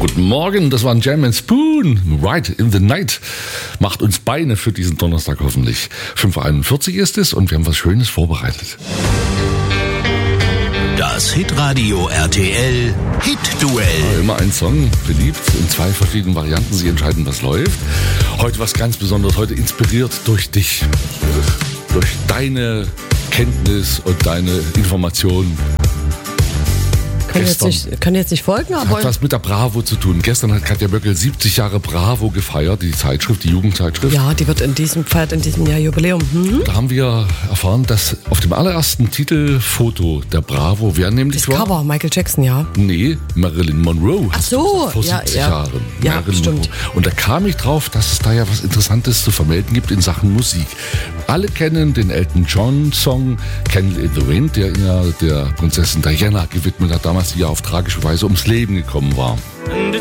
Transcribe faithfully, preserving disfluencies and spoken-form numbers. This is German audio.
Guten Morgen, das war ein Jam and Spoon. Right in the Night. Macht uns Beine für diesen Donnerstag hoffentlich. fünf Uhr einundvierzig ist es und wir haben was Schönes vorbereitet. Das Hitradio R T L Hit-Duell. Ja, immer ein Song, beliebt in zwei verschiedenen Varianten. Sie entscheiden, was läuft. Heute was ganz Besonderes. Heute inspiriert durch dich. Durch deine Kenntnis und deine Informationen. Kann jetzt, nicht, kann jetzt nicht folgen, aber... Hat was mit der Bravo zu tun. Gestern hat Katja Böckel siebzig Jahre Bravo gefeiert, die Zeitschrift, die Jugendzeitschrift. Ja, die wird in diesem, feiert in diesem Jahr Jubiläum. Mhm. Da haben wir erfahren, dass auf dem allerersten Titelfoto der Bravo, wer nämlich das war? Cover, Michael Jackson, ja. Nee, Marilyn Monroe. Ach so, vor ja, siebzig ja. Jahren. Ja, Marilyn stimmt. Monroe. Und da kam ich drauf, dass es da ja was Interessantes zu vermelden gibt in Sachen Musik. Alle kennen den Elton John Song Candle in the Wind, der ja der Prinzessin Diana gewidmet hat, damals die ja auf tragische Weise ums Leben gekommen war. And it